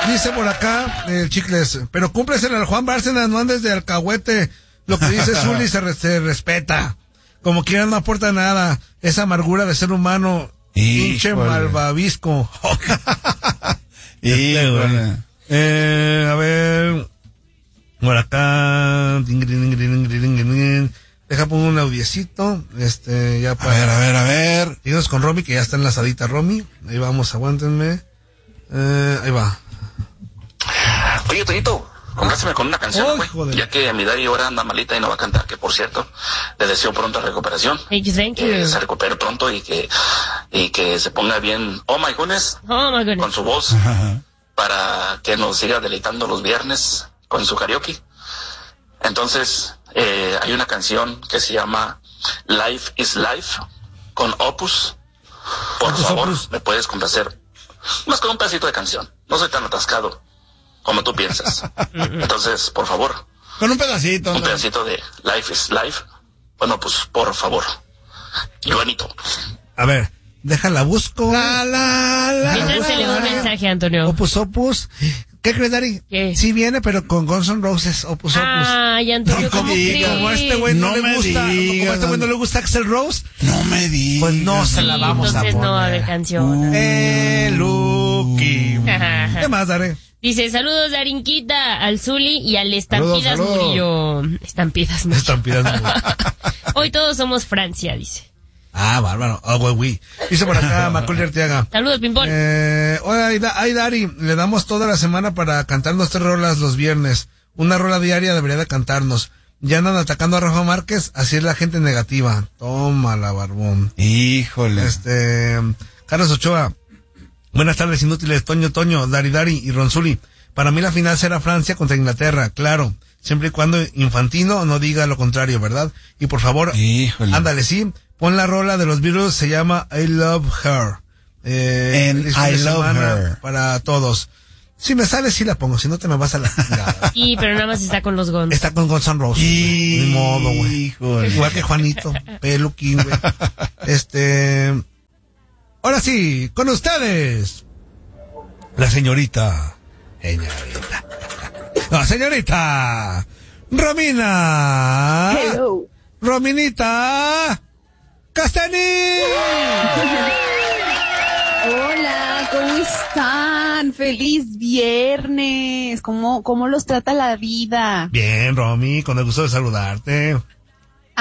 Dice por acá el Chicles, pero cúmplesela al Juan Bárcenas, no andes de alcahuete. Lo que dice Zuli se respeta. Como quiera no aporta nada. Esa amargura de ser humano. Pinche malvavisco. A ver. Por acá. Deja poner un audiecito. Ya para. A ver. Dinos con Romy, que ya está enlazadita Romy. Ahí vamos, aguántenme. Ahí va. Oye, Toñito, compláceme con una canción, güey. Ya que mi Dari ahora anda malita y no va a cantar, que por cierto, le deseo pronta recuperación. Thank you. Que se recupere pronto y que se ponga bien, oh my goodness, con su voz, para que nos siga deleitando los viernes con su karaoke. Entonces, hay una canción que se llama Life is Life, con Opus. Por favor, me puedes complacer más con un pedacito de canción. No soy tan atascado como tú piensas. Entonces, por favor. Con un pedacito. Un pedacito de Life is Life. Bueno, pues, por favor. Juanito. A ver, déjala busco. Mientras se le da un mensaje, Antonio. Opus. ¿Qué crees, Dari? ¿Qué? Sí viene, pero con Guns N' Roses, Opus. Ay, Antonio, ¿cómo crees? Como a este güey no le gusta, como a este güey no le gusta Axl Rose. No me digas. Pues no se la vamos a poner. Entonces no va a haber canción. Lucky. ¿Qué más, Dari? Dice, saludos Darinquita, al Zuli y al Estampidas Murillo. Estampidas Murillo. Hoy todos somos Francia, dice. Ah, bárbaro. Güey. Dice por acá Macaulay Arteaga. Saludos, Pimpón. Ay, Dari, le damos toda la semana para cantarnos 3 rolas los viernes. Una rola diaria debería de cantarnos. Ya andan atacando a Rafa Márquez, así es la gente negativa. Tómala, barbón. Híjole. Carlos Ochoa. Buenas tardes, inútiles. Toño, Dari y Ronzuli. Para mí la final será Francia contra Inglaterra, claro. Siempre y cuando Infantino no diga lo contrario, ¿verdad? Y por favor, ándale, sí. Pon la rola de los Beatles, se llama I Love Her. I Love Her. Para todos. Si me sale, sí la pongo, si no te me vas a la chingada. Sí, pero nada más está con los Guns. Está con Guns N' Roses. Ni modo, güey. Igual que Juanito, peluquín, güey. Ahora sí, con ustedes. La señorita. No, señorita. Romina. Hello. Rominita. Castaní. Hola, ¿cómo están? Feliz viernes. ¿Cómo los trata la vida? Bien, Romy, con el gusto de saludarte.